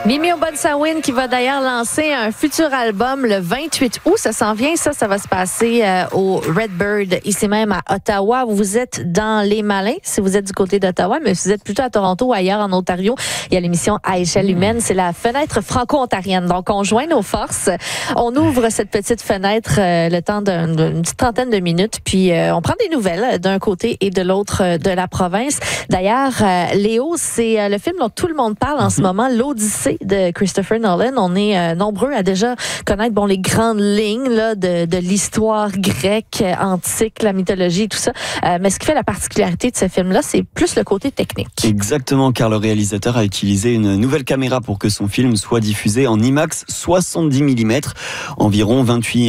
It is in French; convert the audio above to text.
Mimi Obunsawin qui va d'ailleurs lancer un futur album le 28 août. Ça s'en vient, ça va se passer au Redbird, ici même à Ottawa. Vous êtes dans les Malins, si vous êtes du côté d'Ottawa, mais si vous êtes plutôt à Toronto ou ailleurs en Ontario, il y a l'émission À échelle humaine. C'est la fenêtre franco-ontarienne. Donc, on joint nos forces. On ouvre cette petite fenêtre le temps d'une petite trentaine de minutes, puis on prend des nouvelles d'un côté et de l'autre de la province. D'ailleurs, Léo, c'est le film dont tout le monde parle en ce moment, l'Odyssée de Christopher Nolan. On est nombreux à déjà connaître les grandes lignes là, de l'histoire grecque, antique, la mythologie, tout ça. Mais ce qui fait la particularité de ce film-là, c'est plus le côté technique. Exactement, car le réalisateur a utilisé une nouvelle caméra pour que son film soit diffusé en IMAX 70 mm, environ 28